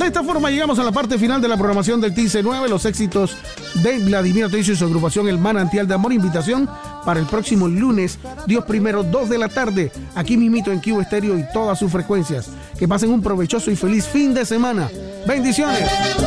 esta forma llegamos a la parte final de la programación del TC9, los éxitos de Vladimir Atencio y su agrupación El Manantial de Amor. Invitación para el próximo lunes, Dios primero, 2 de la tarde, aquí mismito en Q Estéreo y todas sus frecuencias. Que pasen un provechoso y feliz fin de semana. Bendiciones.